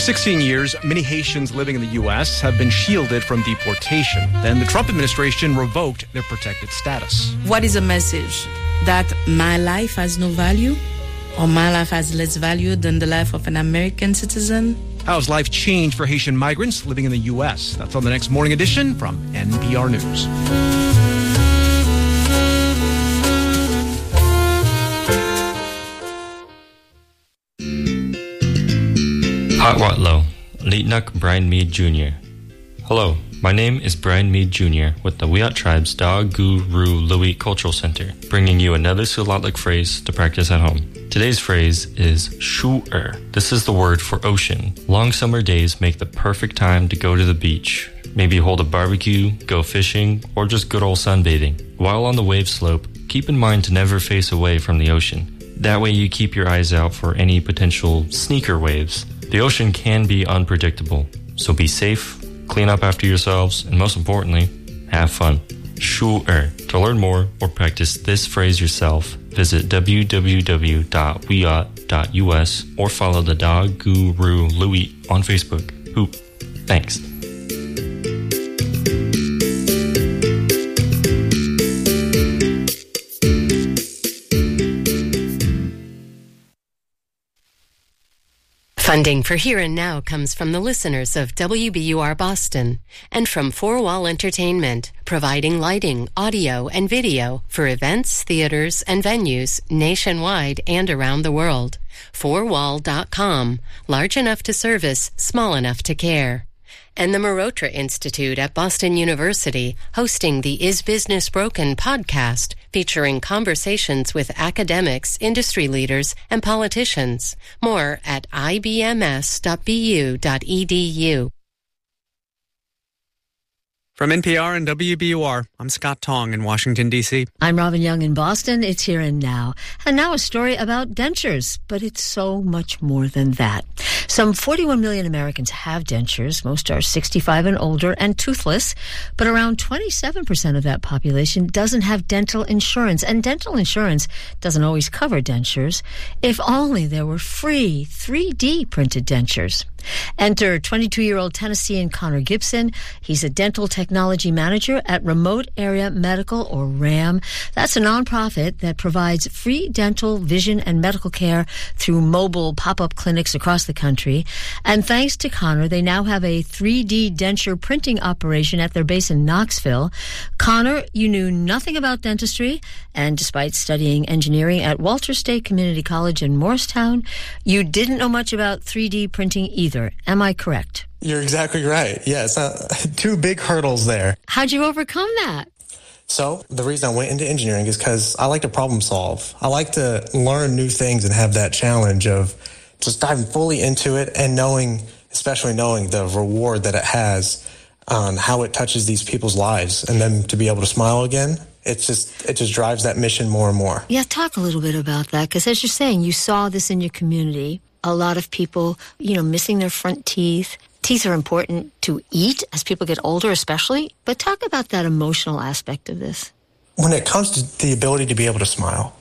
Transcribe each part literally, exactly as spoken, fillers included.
sixteen years, many Haitians living in the U S have been shielded from deportation. Then the Trump administration revoked their protected status. What is a message? That my life has no value? Or my life has less value than the life of an American citizen? How's life changed for Haitian migrants living in the U S? That's on the next Morning Edition from N P R News. Hatwatlo, Litnuk Brian Mead Junior Hello, my name is Brian Mead Junior with the Wiyot Tribe's Da Guru Louis Cultural Center, bringing you another Sulatlik phrase to practice at home. Today's phrase is shu'er. This is the word for ocean. Long summer days make the perfect time to go to the beach. Maybe hold a barbecue, go fishing, or just good old sunbathing. While on the wave slope, keep in mind to never face away from the ocean. That way you keep your eyes out for any potential sneaker waves. The ocean can be unpredictable, so be safe, clean up after yourselves, and most importantly, have fun. Shu'er. To learn more or practice this phrase yourself, visit w w w dot wiyot dot u s or follow the Da Guru Louis on Facebook. Hoop. Thanks. Funding for Here and Now comes from the listeners of W B U R Boston and from Four Wall Entertainment, providing lighting, audio, and video for events, theaters, and venues nationwide and around the world. four wall dot com, large enough to service, small enough to care. And the Marotra Institute at Boston University, hosting the Is Business Broken podcast, featuring conversations with academics, industry leaders, and politicians. More at i b m s dot b u dot e d u. From N P R and W B U R, I'm Scott Tong in Washington, D C I'm Robin Young in Boston. It's Here and Now. And now a story about dentures, but it's so much more than that. Some forty-one million Americans have dentures. Most are sixty-five and older and toothless, but around twenty-seven percent of that population doesn't have dental insurance. And dental insurance doesn't always cover dentures. If only there were free three D printed dentures. Enter twenty-two-year-old Tennessean Connor Gibson. He's a dental technology manager at Remote Area Medical, or RAM. That's a nonprofit that provides free dental, vision, and medical care through mobile pop-up clinics across the country. And thanks to Connor, they now have a three D denture printing operation at their base in Knoxville. Connor, you knew nothing about dentistry, and despite studying engineering at Walter State Community College in Morristown, you didn't know much about three D printing either. Am I correct? You're exactly right. Yes, uh, two big hurdles there. How'd you overcome that? So the reason I went into engineering is because I like to problem solve. I like to learn new things and have that challenge of just diving fully into it and knowing, especially knowing the reward that it has on how it touches these people's lives, and then to be able to smile again. It's just, it just drives that mission more and more. Yeah, talk a little bit about that, because as you're saying, you saw this in your community. A lot of people, you know, missing their front teeth. Teeth are important to eat as people get older, especially. But talk about that emotional aspect of this. When it comes to the ability to be able to smile,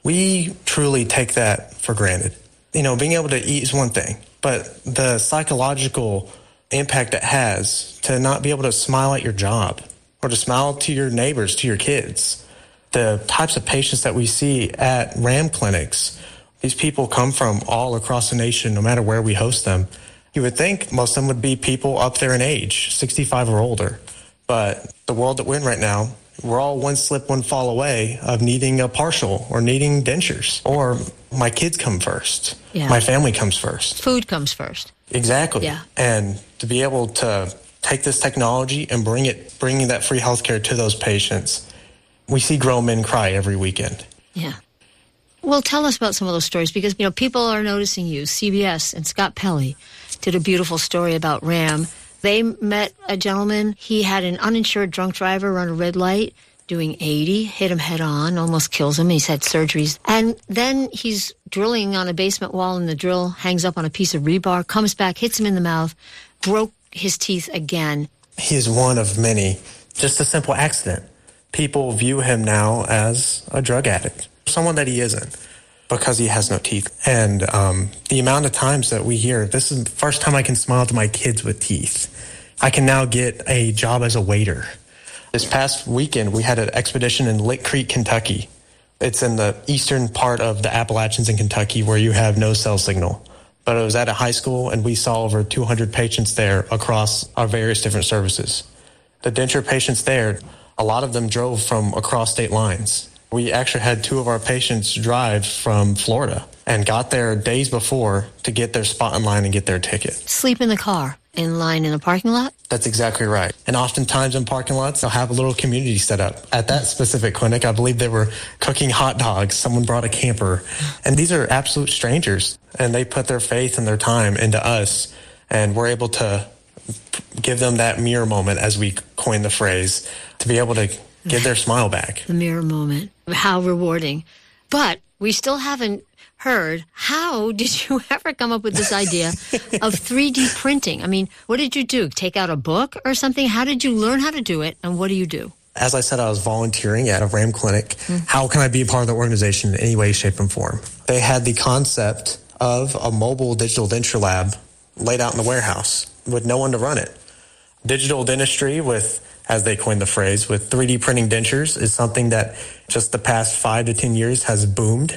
we truly take that for granted. You know, being able to eat is one thing, but the psychological impact it has to not be able to smile at your job or to smile to your neighbors, to your kids. The types of patients that we see at RAM clinics, these people come from all across the nation, no matter where we host them. You would think most of them would be people up there in age, sixty-five or older. But the world that we're in right now, we're all one slip, one fall away of needing a partial or needing dentures. Or my kids come first. Yeah. My family comes first. Food comes first. Exactly. Yeah. And to be able to take this technology and bring it, bringing that free healthcare to those patients, we see grown men cry every weekend. Yeah. Well, tell us about some of those stories, because, you know, people are noticing you. C B S and Scott Pelley did a beautiful story about RAM. They met a gentleman. He had an uninsured drunk driver run a red light doing eighty, hit him head on, almost kills him. He's had surgeries. And then he's drilling on a basement wall, and the drill hangs up on a piece of rebar, comes back, hits him in the mouth, broke his teeth again. He is one of many. Just a simple accident. People view him now as a drug addict, someone that he isn't. because he has no teeth. And um, the amount of times that we hear, this is the first time I can smile to my kids with teeth. I can now get a job as a waiter. This past weekend, we had an expedition in Lick Creek, Kentucky. It's in the eastern part of the Appalachians in Kentucky where you have no cell signal. But it was at a high school, and we saw over two hundred patients there across our various different services. The denture patients there, a lot of them drove from across state lines. We actually had two of our patients drive from Florida and got there days before to get their spot in line and get their ticket. Sleep in the car, in line in a parking lot? That's exactly right. And oftentimes in parking lots, they'll have a little community set up. At that specific clinic, I believe they were cooking hot dogs. Someone brought a camper. And these are absolute strangers. And they put their faith and their time into us. And we're able to give them that mirror moment, as we coin the phrase, to be able to get their smile back. The mirror moment. How rewarding. But we still haven't heard, how did you ever come up with this idea of three D printing? I mean, what did you do? Take out a book or something? How did you learn how to do it, and what do you do? As I said, I was volunteering at a RAM clinic. Mm. How can I be a part of the organization in any way, shape, and form? They had the concept of a mobile digital denture lab laid out in the warehouse with no one to run it. Digital dentistry with, as they coined the phrase, with three D printing dentures is something that just the past five to ten years has boomed.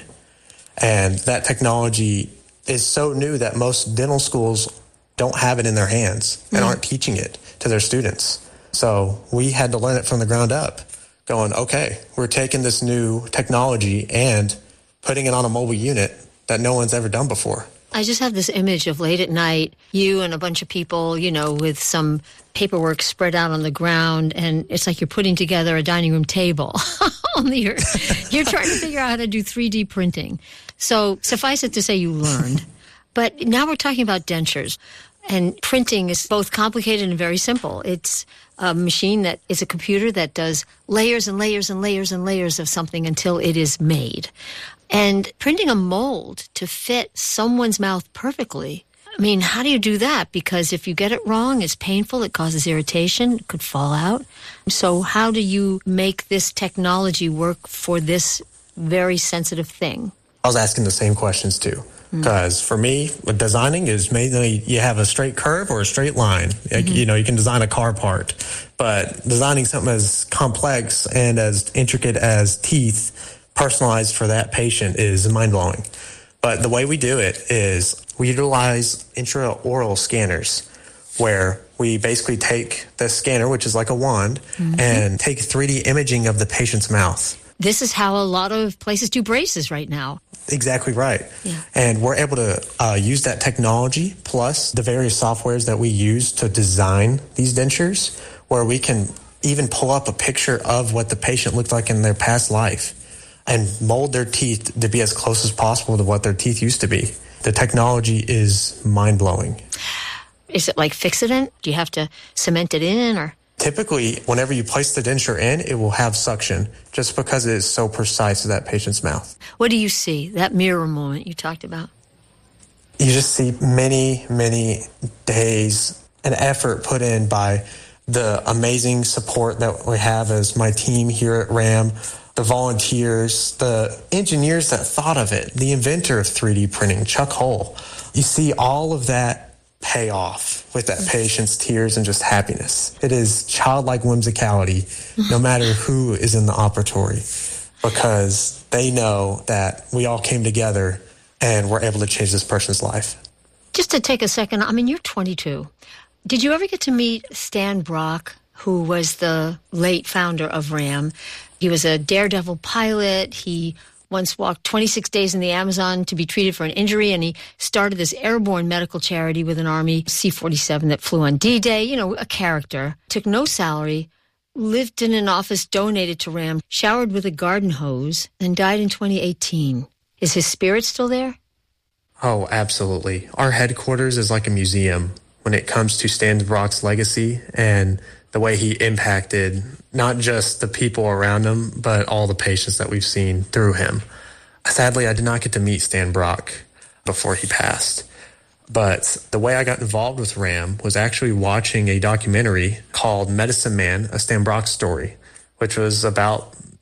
And that technology is so new that most dental schools don't have it in their hands and mm-hmm. aren't teaching it to their students. So we had to learn it from the ground up, going, okay, we're taking this new technology and putting it on a mobile unit that no one's ever done before. I just have this image of late at night, you and a bunch of people, you know, with some paperwork spread out on the ground, and it's like you're putting together a dining room table. Only you're, you're trying to figure out how to do three D printing. So suffice it to say you learned. But now we're talking about dentures. And printing is both complicated and very simple. It's a machine that is a computer that does layers and layers and layers and layers of something until it is made. And printing a mold to fit someone's mouth perfectly, I mean, how do you do that? Because if you get it wrong, it's painful, it causes irritation, it could fall out. So how do you make this technology work for this very sensitive thing? I was asking the same questions too. Because mm. for me, with designing is mainly you have a straight curve or a straight line. Mm-hmm. You know, you can design a car part. But designing something as complex and as intricate as teeth, personalized for that patient, is mind-blowing. But the way we do it is we utilize intraoral scanners, where we basically take the scanner, which is like a wand, mm-hmm. and take three D imaging of the patient's mouth. This is how a lot of places do braces right now. Exactly right. Yeah. And we're able to uh, use that technology plus the various softwares that we use to design these dentures, where we can even pull up a picture of what the patient looked like in their past life and mold their teeth to be as close as possible to what their teeth used to be. The technology is mind-blowing. Is it like Fixodent? Do you have to cement it in, or? Typically, whenever you place the denture in, it will have suction just because it is so precise to that patient's mouth. What do you see, that mirror moment you talked about? You just see many, many days and effort put in by the amazing support that we have as my team here at RAM, the volunteers, the engineers that thought of it, the inventor of three D printing, Chuck Hull. You see all of that pay off with that patient's tears and just happiness. It is childlike whimsicality, no matter who is in the operatory, because they know that we all came together and we're able to change this person's life. Just to take a second, I mean, you're twenty-two. Did you ever get to meet Stan Brock, who was the late founder of RAM? He was a daredevil pilot. He once walked twenty-six days in the Amazon to be treated for an injury, and he started this airborne medical charity with an Army C forty-seven that flew on D-Day, you know, a character, took no salary, lived in an office donated to RAM, showered with a garden hose, and died in twenty eighteen. Is his spirit still there? Oh, absolutely. Our headquarters is like a museum when it comes to Stan Brock's legacy and the way he impacted not just the people around him, but all the patients that we've seen through him. Sadly, I did not get to meet Stan Brock before he passed. But the way I got involved with RAM was actually watching a documentary called Medicine Man, a Stan Brock story, which was about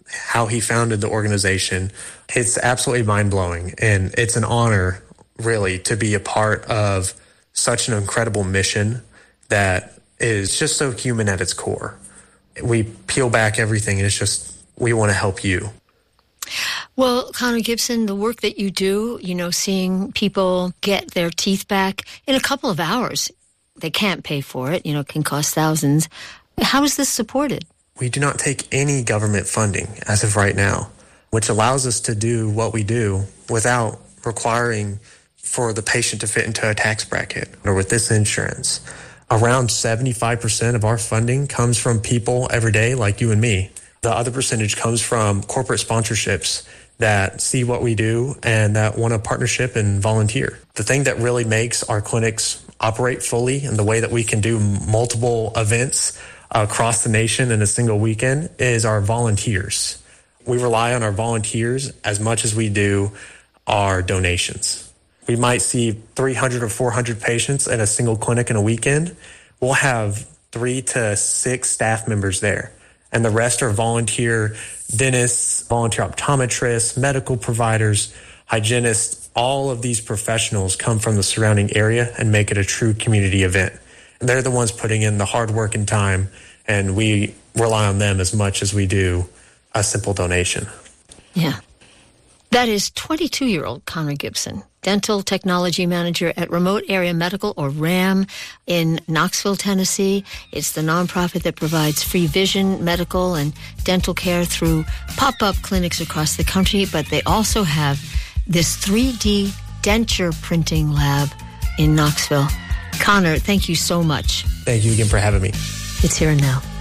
how he founded the organization. It's absolutely mind-blowing, and it's an honor, really, to be a part of such an incredible mission that is just so human at its core. We peel back everything, and it's just, we want to help you. Well, Connor Gibson, the work that you do, you know, seeing people get their teeth back in a couple of hours, they can't pay for it, you know, it can cost thousands. How is this supported? We do not take any government funding as of right now, which allows us to do what we do without requiring for the patient to fit into a tax bracket or with this insurance. Around seventy-five percent of our funding comes from people every day like you and me. The other percentage comes from corporate sponsorships that see what we do and that want a partnership and volunteer. The thing that really makes our clinics operate fully and the way that we can do multiple events across the nation in a single weekend is our volunteers. We rely on our volunteers as much as we do our donations. We might see three hundred or four hundred patients at a single clinic in a weekend. We'll have three to six staff members there, and the rest are volunteer dentists, volunteer optometrists, medical providers, hygienists. All of these professionals come from the surrounding area and make it a true community event. And they're the ones putting in the hard work and time, and we rely on them as much as we do a simple donation. Yeah. That is twenty-two-year-old Connor Gibson, Dental Technology Manager at Remote Area Medical, or RAM, in Knoxville, Tennessee. It's the nonprofit that provides free vision, medical, and dental care through pop-up clinics across the country, but they also have this three D denture printing lab in Knoxville. Connor, thank you so much. Thank you again for having me. It's Here and Now.